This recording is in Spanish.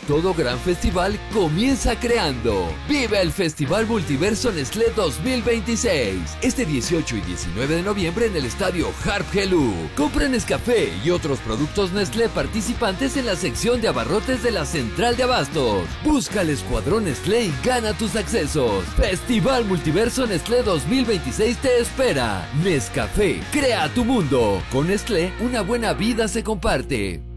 Todo gran festival comienza creando. Vive el Festival Multiverso Nestlé 2026. Este 18 y 19 de noviembre en el estadio Harp Helú. Compra Nescafé y otros productos Nestlé participantes en la sección de abarrotes de la Central de Abastos. Busca el Escuadrón Nestlé y gana tus accesos. Festival Multiverso Nestlé 2026 te espera. Nescafé, crea tu mundo. Con Nestlé, una buena vida se comparte.